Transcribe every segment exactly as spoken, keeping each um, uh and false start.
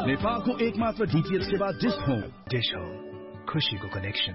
नेपालको एकमात्र डीटीएच सेवा डिश होम। डिश होम, खुशीको कनेक्सन।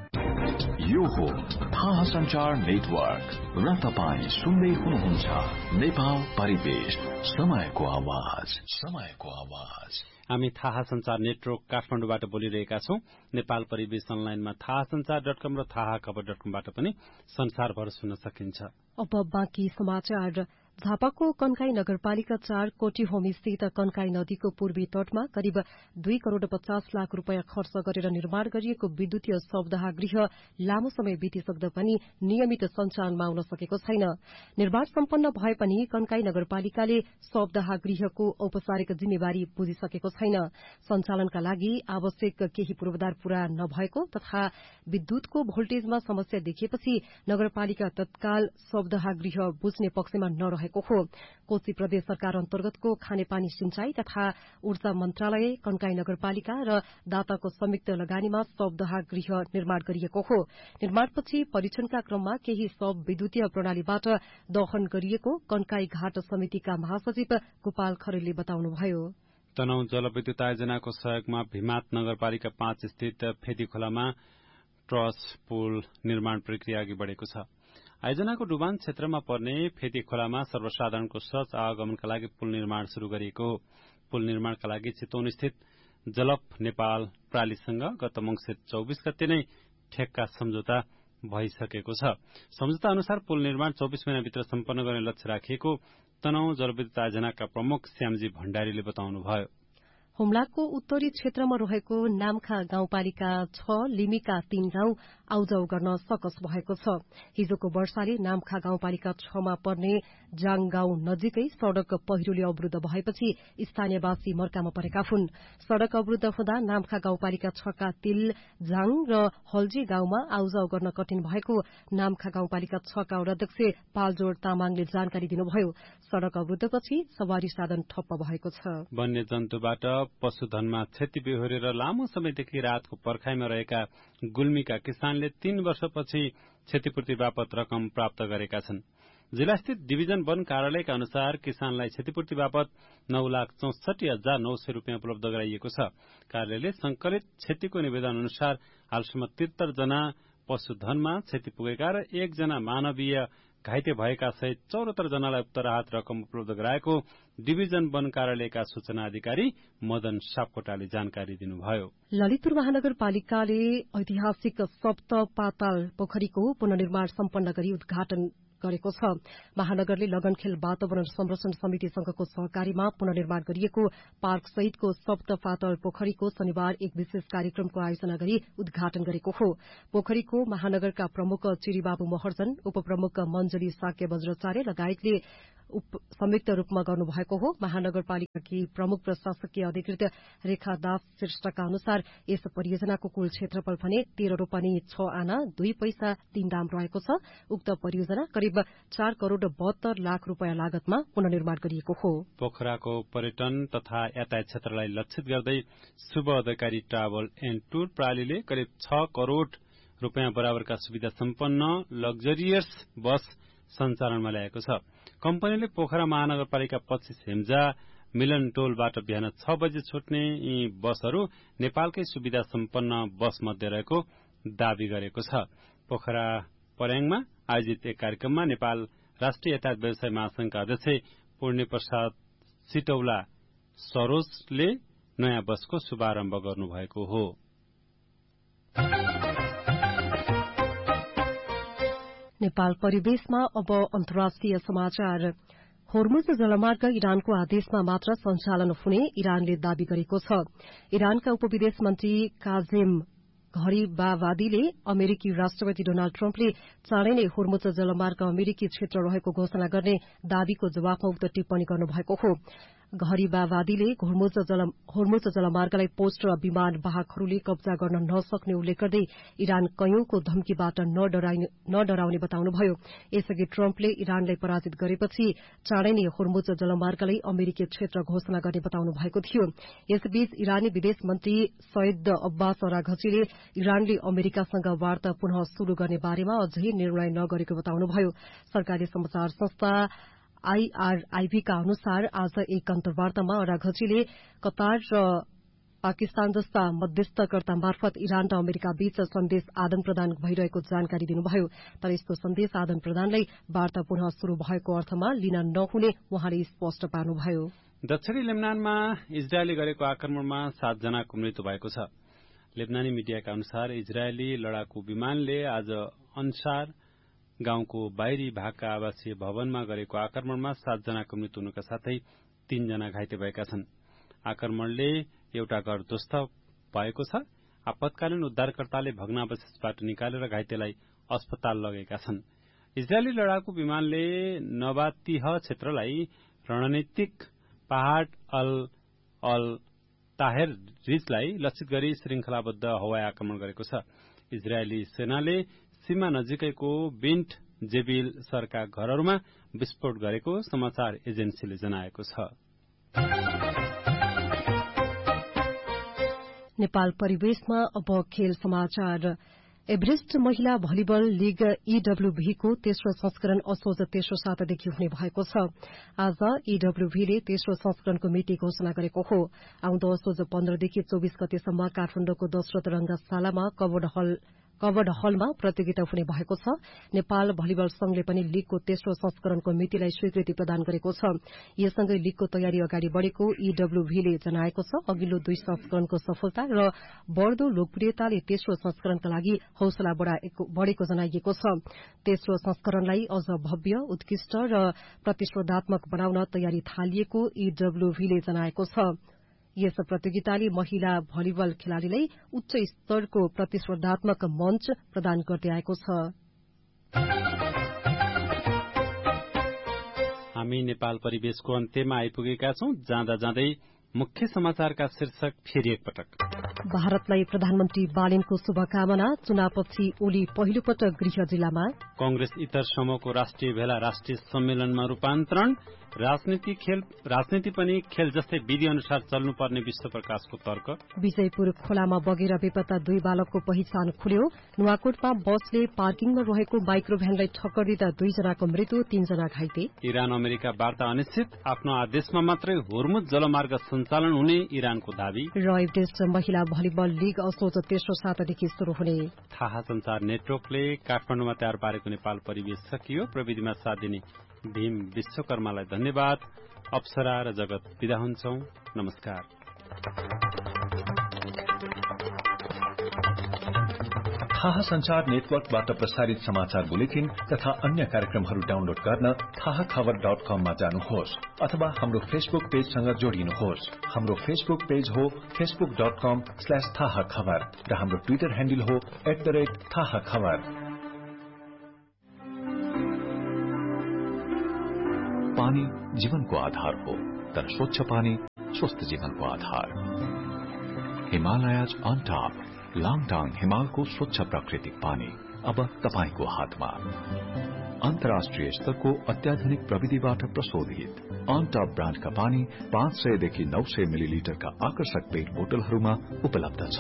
यो हो थाहा संचार नेटवर्क र तपाईँ सुन्दै हुनुहुन्छ नेपाल परिवेश, समयको आवाज, समयको आवाज। हामी थाहा संचार नेटवर्क काठमाडौँबाट बोलिरहेका छौं। नेपाल परिवेश अनलाइनमा थाहा संचार डट कम र थाहा खबर डट कमबाट पनि संसारभर सुन्न सकिन्छ। अब बाँकी समाचार। झापाको कन्काई नगरपालिका चार कोटीहोम स्थित कन्काई नदीको पूर्वी तटमा करिब दुई करोड़ पचास लाख रूपियाँ खर्च गरेर निर्माण गरिएको विद्युतीय शवदाह गृह लामो समय बितिसक्दा पनि नियमित सञ्चालनमा आउन सकेको छैन। निर्माण सम्पन्न भए पनि कन्काई नगरपालिकाले शवदाह गृहको औपचारिक जिम्मेवारी बुझिसकेको छैन। सञ्चालनका लागि आवश्यक केही पूर्वाधार पूरा नभएको तथा विद्युतको भोल्टेजमा समस्या देखिएपछि नगरपालिका तत्काल शवदाह गृह बुझ्ने पक्षमा नरहे हो। कोशी प्रदेश सरकार अन्तर्गतको खानेपानी सिंचाई तथा ऊर्जा मन्त्रालय, कन्काई नगरपालिका र दाताको संयुक्त लगानीमा शवदाह गृह निर्माण गरिएको हो। निर्माणपछि परीक्षणका क्रममा केही शव विद्युतीय प्रणालीबाट दहन गरिएको कन्काई घाट समितिका महासचिव गोपाल खरेलले बताउनुभयो। तनहुँ जलविद्युत आयोजनाको सहयोगमा भिमात नगरपालिका पाँच स्थित फेदी खोलामा ट्रस पुल निर्माण प्रक्रिया अघि बढ़ेको छ। आयोजनाको डुबान क्षेत्रमा पर्ने फेदी खोलामा सर्वसाधारणको सहज आवागमनका लागि पुल निर्माण शुरू गरिएको हो। पुल निर्माणका लागि चितवन स्थित जलप नेपाल प्रालीसँग गत मंसिर चौबीस गते नै ठेक्का सम्झौता भइसकेको छ। सम्झौता अनुसार पुल निर्माण चौबीस महिनाभित्र सम्पन्न गर्ने लक्ष्य राखिएको तनहुँ जलविद्युत आयोजनाका प्रमुख श्यामजी भण्डारीले बताउनुभयो। हुम्लाको उत्तरी क्षेत्रमा रहेको नामखा गाउँपालिका छ लिमीका तीन गाउँ आउजाउ गर्न सकस भएको छ। हिजोको वर्षाले नामखा गाउँपालिका छमा पर्ने जाङ गाउँ नजिकै सड़क पहिरोले अवरूद्ध भएपछि स्थानीयवासी मर्कामा परेका हुन्। सड़क अवरूद्ध हुँदा नामखा गाउँपालिका छका तिल, जाङ र हल्जी गाउँमा आउजाउ गर्न कठिन भएको नामखा गाउँपालिका छका अध्यक्ष पालजोड़ तामाङले जानकारी दिनुभयो। सड़क अवरूद्धपछि सवारी साधन ठप्प भएको छ। वन्य जन्तुबाट पशुधनमा क्षति बेहोरेर लामो समयदेखि रातको पर्खाइमा रहेका गुल्मीका किसानले तीन वर्षपछि क्षतिपूर्ति बापत रकम प्राप्त गरेका छन्। जिल्लास्थित डिभिजन वन कार्यालयका अनुसार किसानलाई क्षतिपूर्ति बापत नौ लाख चौसठी हजार नौ सय रूपियाँ उपलब्ध गराइएको छ। कार्यालयले संकलित क्षतिको निवेदन अनुसार हालसम्म त्रिहत्तर जना पशुधनमा क्षति पुगेका र एकजना मानवीय घाइते भएका सहित चौरात्तर जनालाई उक्त राहत रकम उपलब्ध गराएको डिभिजन वन कार्यालयका सूचना अधिकारी मदन सापकोटाले जानकारी दिनुभयो। ललितपुर महानगरपालिकाले ऐतिहासिक सप्त पाताल पोखरीको पुनर्निर्माण सम्पन्न गरी उद्घाटन गरेको छ। महानगरले लगनखेल वातावरण संरक्षण समितिसँगको सहकारीमा पुनर्निर्माण गरिएको पार्क सहितको सप्त पातल पोखरीको शनिबार एक विशेष कार्यक्रमको आयोजना गरी उद्घाटन गरेको हो। पोखरीको महानगरका प्रमुख चिरीबाबु महर्जन, उपप्रमुख मञ्जली साक्य वज्राचार्य लगायतले संयुक्त रूपमा गर्नुभएको हो। महानगरपालिकाकी प्रमुख प्रशासकीय अधिकृत रेखा दास श्रेष्ठका अनुसार यस परियोजनाको कुल क्षेत्रफल भने तेह्र रोपनी छ आना दुई पैसा तीन दाम रहेको छ। उक्त परियोजना करिब चार करोड़ बहत्तर लाख रूपियाँ लागतमा पुनर्निर्माण गरिएको हो। पोखराको पर्यटन तथा यातायात क्षेत्रलाई लक्षित गर्दै शुभ अधिकारी ट्राभल एण्ड टूर प्रालीले करिब छ करोड़ रूपियाँ बराबरका सुविधा सम्पन्न लग्जरियस बस सञ्चालनमा ल्याएको छ। कम्पनीले पोखरा महानगरपालिका पच्चीस हेम्जा मिलन टोलबाट बिहान छ बजे छुट्ने यी बसहरू नेपालकै सुविधा सम्पन्न बस मध्ये रहेको दावी गरेको छ। पोखरा पर्याङमा आयोजित एक कार्यक्रममा नेपाल राष्ट्रिय यातायात व्यवसाय महासंघका अध्यक्ष पूर्णे प्रसाद सिटौला सरोजले नयाँ बसको शुभारम्भ गर्नुभएको हो। नेपाल परिवेशमा अब अन्तर्राष्ट्रिय समाचार। होर्मुज जलमार्ग इरानको आदेशमा मात्र सञ्चालन हुने इरानले दावी गरेको छ। इरानका उपविदेश मन्त्री काजेम घरिबावादीले अमेरिकी राष्ट्रपति डोनाल्ड ट्रम्पले चाँडै नै होर्मुज जलमार्ग अमेरिकी क्षेत्र रहेको घोषणा गर्ने दावीको जवाफमा उक्त टिप्पणी गर्नुभएको हो। घरिबावादीले होर्मुज जलमार्गलाई पोस्ट र विमान वाहकहरूले कब्जा गर्न नसक्ने उल्लेख गर्दै इरान कैयौंको धम्कीबाट नडराउने बताउनुभयो। यसअघि ट्रम्पले इरानलाई पराजित गरेपछि चाँडै नै होर्मुज जलमार्गलाई अमेरिकी क्षेत्र घोषणा गर्ने बताउनु भएको थियो। यसबीच इरानी विदेश मन्त्री सैयद अब्बास अराघचीले इरानले अमेरिकासँग वार्ता पुनः शुरू गर्ने बारेमा अझै निर्णय नगरेको बताउनुभयो। सरकारी समाचार संस्था आईआरआईबी का अनुसार आज एक अन्तर्वार्तामा अराघचीले कतार र पाकिस्तान जस्ता मध्यस्थकर्ता मार्फत इरान र अमेरिका बीच सन्देश आदान प्रदान भइरहेको जानकारी दिनुभयो। तर यस्तो सन्देश आदान प्रदानलाई वार्ता पुनः शुरू भएको अर्थमा लिन नहुने उहाँले स्पष्ट पार्नुभयो। दक्षिणी लेबनानमा इजरायलले गरेको आक्रमणमा सातजनाको मृत्यु भएको छ। लेबनानी मिडियाका अनुसार इजरायली लडाकू विमानले आज अन्सार गाउँको बाहिरी भागका आवासीय भवनमा गरेको आक्रमणमा सातजनाको मृत्यु हुनुका साथै तीनजना घाइते भएका छन्। आक्रमणले एउटा घर ध्वस्त भएको छ। आपतकालीन उद्धारकर्ताले भग्नावशेषबाट निकालेर घाइतेलाई अस्पताल लगेका छन्। इजरायली लडाकू विमानले नबातिह क्षेत्रलाई रणनीतिक पहाड़ अल अल ताहेर रिजलाई लक्षित गरी श्रृंखलाबद्ध हवाई आक्रमण गरेको छ। इजरायली सेनाले सीमा नजिकैको बिन्ट जेबिल सरका घरहरूमा विस्फोट गरेको समाचार एजेन्सीले जनाएको छ। नेपाल परिवेशमा अब खेल समाचार। एभरेस्ट महिला भलिबल लीग ईडब्ल्यूभीको तेस्रो संस्करण असोज तेस्रो सातादेखि हुने भएको छ। आज ईडब्ल्यूभीले तेस्रो संस्करणको मिति घोषणा गरेको हो। आउँदो असोज पन्ध्रदेखि चौविस गतेसम्म काठमाडौँको दशरथ रंगशालामा कवर्ड हल कवर्ड हलमा प्रतियोगिता हुने भएको छ। नेपाल भलिबल संघले पनि लीगको तेस्रो संस्करणको मितिलाई स्वीकृति प्रदान गरेको छ। यससँगै लीगको तयारी अगाडि बढ़ेको ईडब्ल्यूभीले जनाएको छ। अघिल्लो दुई संस्करणको सफलता र बढ़दो लोकप्रियताले तेस्रो संस्करणका लागि हौसला बढ़ेको जनाइएको छ। तेस्रो संस्करणलाई अझ भव्य, उत्कृष्ट र प्रतिस्पर्धात्मक बनाउन तयारी थालिएको ईडब्ल्यूभीले जनाएको छ। यस प्रतियोगिताले महिला भलिबल खेलाड़ीलाई उच्च स्तरको प्रतिस्पर्धात्मक मञ्च प्रदान गर्दै आएको छ। हामी नेपाल परिवेशको अन्त्यमा आइपुगेका छौं। जाँदा जाँदै मुख्य समाचारका शीर्षक फेरि एकपटक। भारतलाई प्रधानमन्त्री बालेनको शुभकामना। चुनावपछि ओली पहिलो पटक गृह जिल्लामा। कंग्रेस इतर समूहको राष्ट्रिय भेला राष्ट्रिय सम्मेलनमा रूपान्तरण। राजनीति खेल राजनीति पनि खेल जस्तै विधि अनुसार चल्नुपर्ने विश्व प्रकाशको तर्क। विजयपुर खोलामा बगेर बेपत्ता दुई बालकको पहिचान खुल्यो। नुवाकोटमा बसले पार्किङमा रहेको माइक्रो भ्यानलाई ठक्कर दिँदा दुईजनाको मृत्यु, तीनजना घाइते। इरान अमेरिका वार्ता अनिश्चित। आफ्नो आदेशमा मात्रै होर्मुज जलमार्ग सञ्चालन हुने इरानको दावी। र एभरेस्ट महिला भलिबल लीग असोज तेस्रो सातादेखि शुरू हुने। थाहा संचार नेटवर्कले काठमाडौँमा तयार पारेको नेपाल परिवेश सकियो। प्रविधिमा साथ दिने भीम विश्वकर्मालाई धन्यवाद। अप्सरा र जगत बिदा हुन्छौं। नमस्कार। थाहा संचार नेटवर्कबाट प्रसारित समाचार बुलेटिन तथा अन्य कार्यक्रमहरू डाउनलोड गर्न थाहा खबर डट कममा जानुहोस् अथवा हाम्रो फेसबुक पेजसँग जोडिनुहोस्। हाम्रो फेसबुक पेज हो फेसबुक डट कम स्ल्याश थाहा खबर र हाम्रो ट्विटर ह्यान्डल हो एट द रेट थाहा खबर। पानी जीवनको आधार हो, तर स्वच्छ पानी स्वस्थ जीवनको आधार। हिमालयज अन टप लाङटाङ हिमालको स्वच्छ प्राकृतिक पानी अब तपाईको हातमा। अन्तर्राष्ट्रिय स्तरको अत्याधुनिक प्रविधिबाट प्रशोधित अन टप ब्रान्डका पानी पाँच सयदेखि नौ सय मिलिलिटरका आकर्षक पेट बोतलहरूमा उपलब्ध छ।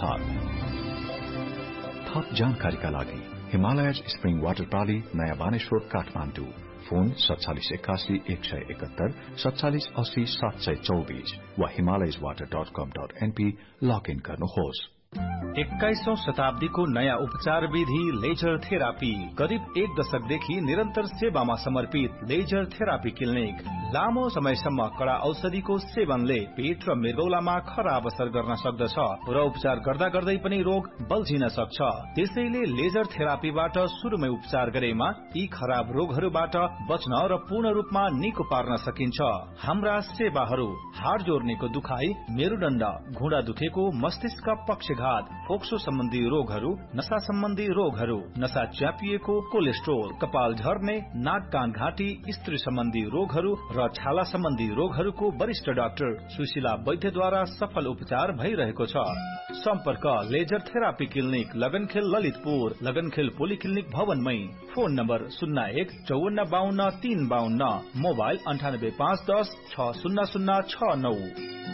थप जानकारीका लागि हिमालयज स्प्रिङ वाटर प्राली, नयाँ बानेश्वर, काठमाडौँ। फोन सत्तालिस एकासी एक सय एकहत्तर सत्तालिस अस्सी सात सय चौबीस वा हिमालयज वाटर डट कम डट एनपी लगइन गर्नुहोस्। एक्काइसौं शताब्दीको नयाँ उपचार विधि लेजर थेरापी। करिब एक दशकदेखि निरन्तर सेवामा समर्पित लेजर थेरापी क्लिनिक। लामो समयसम्म कडा औषधिको सेवनले पेट र मृगौलामा खराब असर गर्न सक्दछ र उपचार गर्दा गर्दै पनि रोग बल्झिन सक्छ। त्यसैले लेजर थेरापीबाट शुरूमै उपचार गरेमा यी खराब रोगहरूबाट बच्न र पूर्ण रूपमा निको पार्न सकिन्छ। हाम्रा सेवाहरू हाड जोड्नेको दुखाइ, मेरुदण्ड, घुँडा दुखेको, मस्तिष्क पक्षघात, फोक्सो सम्बन्धी रोगहरू, नशा सम्बन्धी रोगहरू, नशा च्यापिएको, कोलेस्ट्रोल, कपाल झर्ने, नाक कान घाँटी, स्त्री सम्बन्धी रोगहरू र छाला सम्बन्धी रोगहरूको वरिष्ठ डाक्टर सुशीला वैद्यद्वारा सफल उपचार भइरहेको छ। सम्पर्क laser therapy clinic, लगनखेल, Lalitpur, लगनखेल polyclinic भवनमै। Phone number शून्य एक चौवन्न बाहन्न तीन बाहन्न, मोबाइल अन्ठानब्बे पाँच दस छ शून्य शून्य छ नौ।